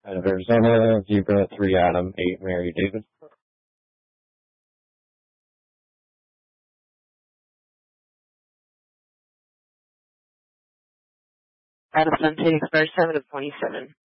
Out of Arizona, Zebra, 3 Adam, 8 Mary David. Out of Sun, taking expired 7 of 27.